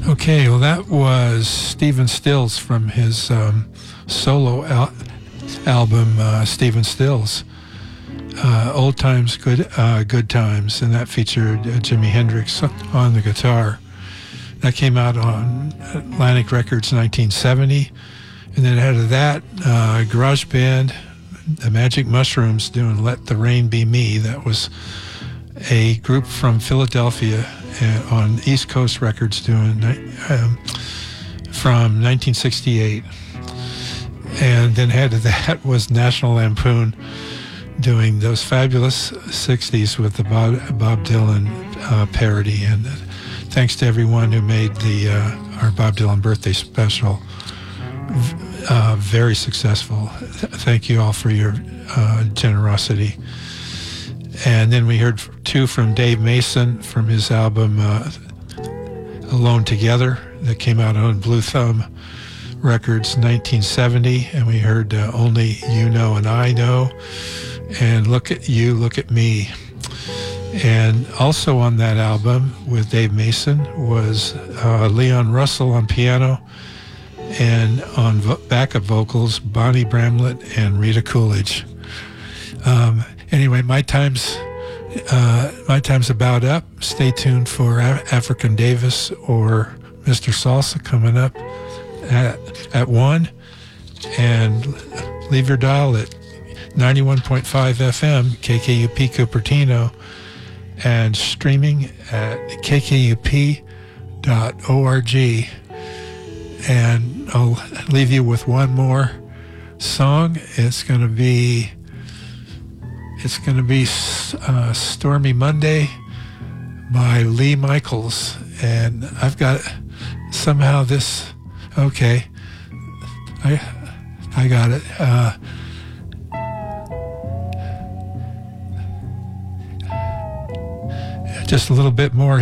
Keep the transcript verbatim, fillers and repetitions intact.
Okay, well, that was Stephen Stills from his um, solo al- album, uh, Stephen Stills, uh, Old Times, Good uh, Good Times, and that featured uh, Jimi Hendrix on the guitar. That came out on Atlantic Records nineteen seventy, and then out of that, uh, Garage Band, the Magic Mushrooms doing Let the Rain Be Me. That was a group from Philadelphia uh, on East Coast Records doing um, from nineteen sixty-eight. And then ahead of that was National Lampoon doing those fabulous sixties with the Bob, Bob Dylan uh, parody. And uh, thanks to everyone who made the uh, our Bob Dylan birthday special uh, very successful. Thank you all for your uh, generosity. And then we heard two from Dave Mason from his album uh, Alone Together that came out on Blue Thumb Records nineteen seventy. And we heard uh, Only You Know and I Know and Look at You, Look at Me. And also on that album with Dave Mason was uh, Leon Russell on piano, and on vo- backup vocals, Bonnie Bramlett and Rita Coolidge. Um, Anyway, my time's uh, my time's about up. Stay tuned for A- African Davis or Mister Salsa coming up at at one, and leave your dial at ninety-one point five F M K K U P Cupertino, and streaming at K K U P dot org. And I'll leave you with one more song. It's going to be. It's going to be uh, Stormy Monday by Lee Michaels. And I've got somehow this, okay, I I got it. Uh, just a little bit more